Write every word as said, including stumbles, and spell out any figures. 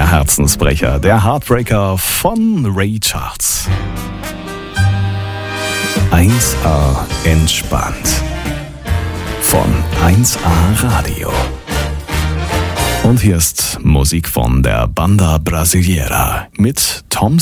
Der Herzensbrecher, der Heartbreaker von Ray Charles. eins A entspannt. Von eins A Radio. Und hier ist Musik von der Banda Brasileira mit Tom